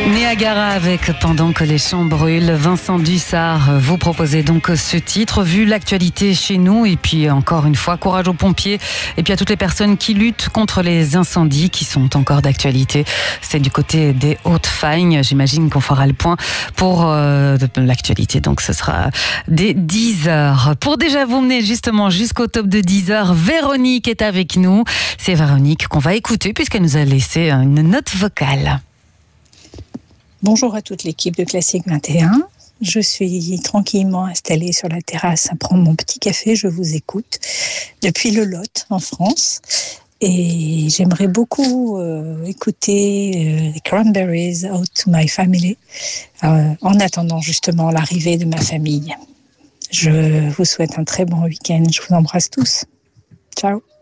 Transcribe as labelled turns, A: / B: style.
A: Niagara avec Pendant que les champs brûlent. Vincent Dussart, vous proposez donc ce titre, vu l'actualité chez nous. Et puis encore une fois, courage aux pompiers et puis à toutes les personnes qui luttent contre les incendies qui sont encore d'actualité. C'est du côté des Hautes-Fagnes. J'imagine qu'on fera le point pour l'actualité. Donc ce sera dès 10h. Pour déjà vous mener justement jusqu'au top de 10h, Véronique est avec nous. C'est Véronique qu'on va écouter puisqu'elle nous a laissé une note vocale.
B: Bonjour à toute l'équipe de Classique 21. Je suis tranquillement installée sur la terrasse à prendre mon petit café. Je vous écoute depuis le Lot en France. Et j'aimerais beaucoup écouter les Cranberries, Out to My Family, en attendant justement l'arrivée de ma famille. Je vous souhaite un très bon week-end. Je vous embrasse tous. Ciao.